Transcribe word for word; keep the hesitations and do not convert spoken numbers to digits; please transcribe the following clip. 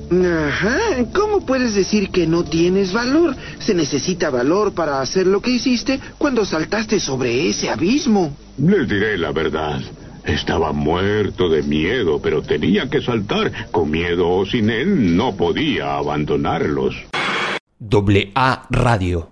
Ajá, ¿cómo puedes decir que no tienes valor? Se necesita valor para hacer lo que hiciste cuando saltaste sobre ese abismo. Les diré la verdad. Estaba muerto de miedo, pero tenía que saltar. Con miedo o sin él, no podía abandonarlos. Doble A Radio.